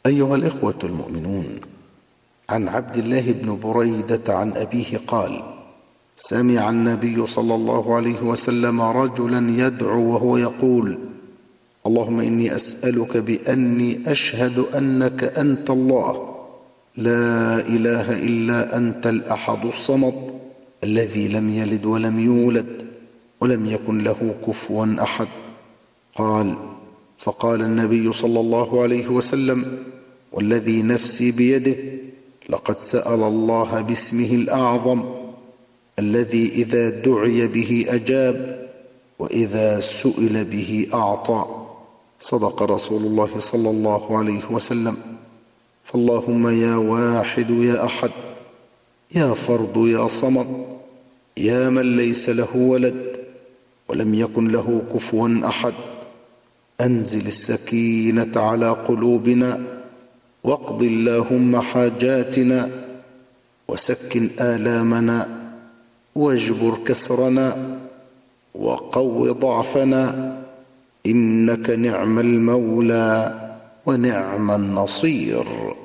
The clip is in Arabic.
أيها الإخوة المؤمنون، عن عبد الله بن بريدة عن أبيه قال: سمع النبي صلى الله عليه وسلم رجلا يدعو وهو يقول: اللهم إني أسألك بأني أشهد أنك أنت الله، لا إله إلا أنت الأحد الصمد، الذي لم يلد ولم يولد ولم يكن له كفوا أحد. فقال النبي صلى الله عليه وسلم: والذي نفسي بيده، لقد سأل الله باسمه الأعظم الذي إذا دعي به أجاب وإذا سئل به أعطى. صدق رسول الله صلى الله عليه وسلم. فاللهم يا واحد يا أحد، يا فرد يا صمد، يا من ليس له ولد ولم يكن له كفوا أحد، أنزل السكينة على قلوبنا، واقض اللهم حاجاتنا، وسكن آلامنا، واجبر كسرنا، وقو ضعفنا، إنك نعم المولى ونعم النصير.